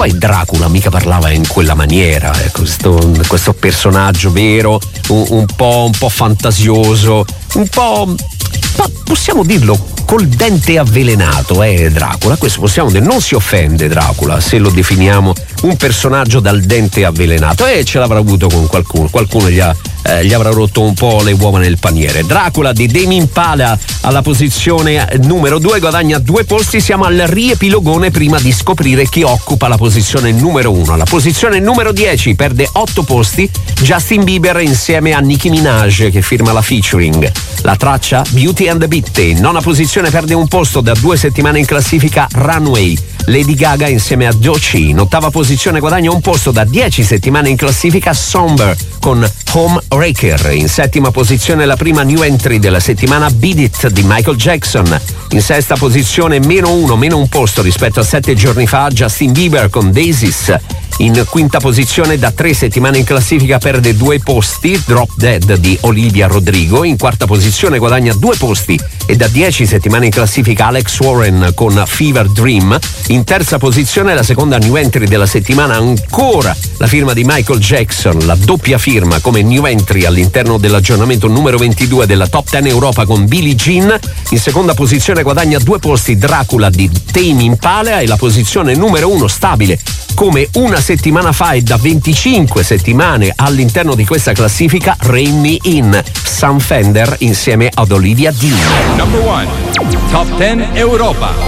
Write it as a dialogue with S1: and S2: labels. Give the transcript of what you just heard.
S1: poi Dracula mica parlava in quella maniera, questo personaggio vero, un po' fantasioso, un po', possiamo dirlo, col dente avvelenato, Dracula. Questo possiamo dire, non si offende Dracula se lo definiamo un personaggio dal dente avvelenato, e ce l'avrà avuto con qualcuno gli avrà rotto un po' le uova nel paniere. Dracula di Tame Impala alla posizione numero 2 guadagna 2 posti. Siamo al riepilogone prima di scoprire chi occupa la posizione numero 1. Alla posizione numero 10 perde 8 posti Justin Bieber insieme a Nicki Minaj, che firma la featuring. La traccia Beauty and the Beat. In nona posizione perde un posto da 2 settimane in classifica Runway, Lady Gaga insieme a Doechii. In ottava posizione guadagna un posto da 10 settimane in classifica Somber con Home Wrecker. In settima posizione la prima new entry della settimana, Beat It di Michael Jackson. In sesta posizione meno un posto rispetto a 7 giorni fa, Justin Bieber con Daisies. In quinta posizione da 3 settimane in classifica perde 2 posti, Drop Dead di Olivia Rodrigo. In quarta posizione guadagna 2 posti e da 10 settimane in classifica Alex Warren con Fever Dream. In terza posizione la seconda new entry della settimana, ancora la firma di Michael Jackson, la doppia firma come new entry all'interno dell'aggiornamento numero 22 della Top 10 Europa con Billie Jean. In seconda posizione guadagna 2 posti Dracula di Tame Impala, e la posizione numero 1 stabile come una settimana fa e da 25 settimane all'interno di questa classifica, Rain Me In, Sam Fender insieme ad Olivia Dean.
S2: Number 1, Top 10 Europa.